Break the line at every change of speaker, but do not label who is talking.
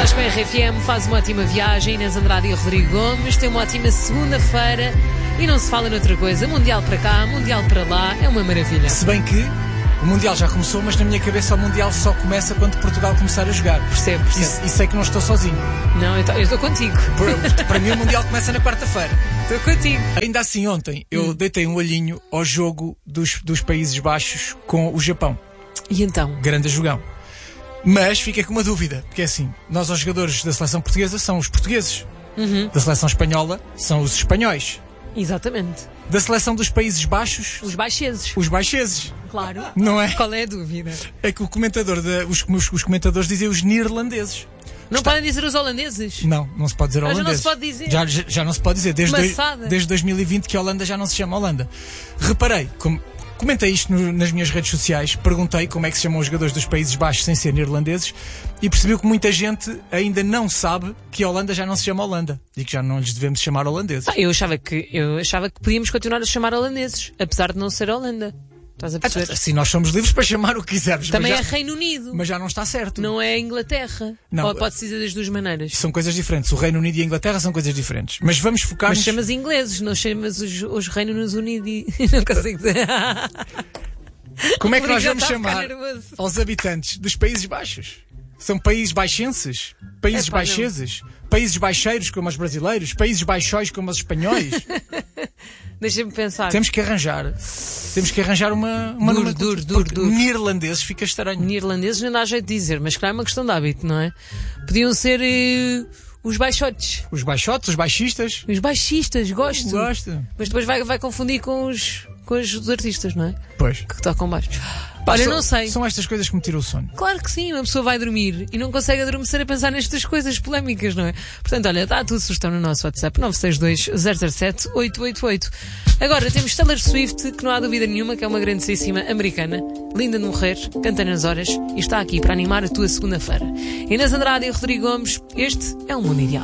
Estás com a RFM, faz uma ótima viagem. Inês Andrade e Rodrigo Gomes tem uma ótima segunda-feira e não se fala noutra coisa. Mundial para cá, Mundial para lá, é uma maravilha.
Se bem que o Mundial já começou, mas na minha cabeça o Mundial só começa quando Portugal começar a jogar.
Percebo.
E sei que não estou sozinho.
Não, eu estou contigo.
Para mim o Mundial começa na quarta-feira.
Estou contigo.
Ainda assim, ontem eu deitei um olhinho ao jogo dos Países Baixos com o Japão.
E então?
Grande jogão. Mas fiquei com uma dúvida, porque é assim, nós os jogadores da seleção portuguesa são os portugueses. Da seleção espanhola são os espanhóis.
Exatamente.
Da seleção dos Países Baixos,
Os baixeses.
os baixeses.
Claro.
Não é?
Qual é a dúvida?
É que o comentador, os comentadores dizem os neerlandeses.
Não podem dizer os holandeses?
Não se pode dizer
Já
holandeses.
não se pode dizer.
Já não se pode dizer.
Maçada.
Desde 2020 que a Holanda já não se chama Holanda. Reparei, comentei isto nas minhas redes sociais, perguntei como é que se chamam os jogadores dos Países Baixos sem ser neerlandeses e percebi que muita gente ainda não sabe que a Holanda já não se chama Holanda e que já não lhes devemos chamar holandeses.
Eu achava que podíamos continuar a chamar holandeses, apesar de não ser Holanda. Estás a perceber?
Assim nós somos livres para chamar o que quisermos.
Também
mas
é Reino Unido.
Mas já não está certo.
Não é Inglaterra.
Não.
Ou pode-se dizer das duas maneiras.
São coisas diferentes. O Reino Unido e a Inglaterra são coisas diferentes. Mas vamos focar-nos...
Mas chamas ingleses, não chamas os Reinos Unidos e não consigo dizer.
Como é que nós
Obrigado,
vamos
está a
chamar
ficar nervoso.
aos habitantes dos Países Baixos? São países baixenses? Países
Epá,
baixeses? Países baixeiros como os brasileiros? Países baixóis como os espanhóis?
Deixa-me pensar.
Temos que arranjar uma
Duro.
porque neerlandeses fica estranho.
Neerlandeses não dá jeito de dizer, mas claro é uma questão de hábito, não é? Podiam ser os baixotes.
Os baixotes, os baixistas.
Os baixistas, gosto.
Gosto.
Mas depois vai confundir com os artistas, não é?
Pois.
Que tocam baixo. Olha, não sei.
São estas coisas que me tiram o sono.
Claro que sim, uma pessoa vai dormir e não consegue adormecer a pensar nestas coisas polémicas, não é? Portanto, olha, dá a tua sugestão no nosso WhatsApp 962-007-888. Agora temos Taylor Swift, que não há dúvida nenhuma que é uma grandíssima americana, linda de morrer, canta nas horas e está aqui para animar a tua segunda-feira. Inês Andrade e Rodrigo Gomes, este é o Mundo Ideal.